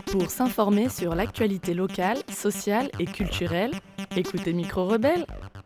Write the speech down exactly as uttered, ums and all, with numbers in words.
Pour s'informer sur l'actualité locale, sociale et culturelle, écoutez Micro Rebelle.